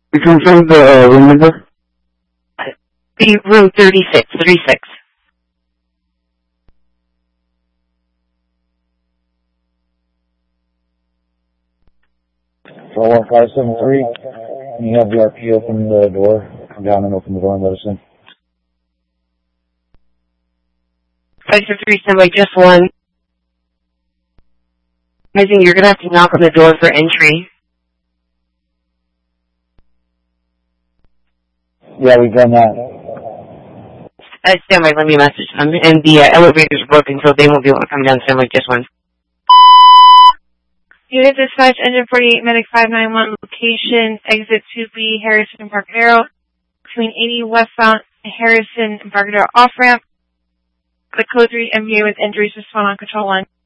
You confirm the room number? The room 36. 41573. Can you have the RP open the door? Come down and open the door and let us in. 573, stand by just one. I think you're going to have to knock on the door for entry. Yeah, we've done that. Stand by, let me message them. And the elevator's broken, so they won't be able to come down. Stand by just one. Unit dispatch, engine 48, medic 591, location, exit 2B, Harrison, Embarcadero, between 80 westbound Harrison, Embarcadero off-ramp. The code 3 MBA with injuries, respond on control line.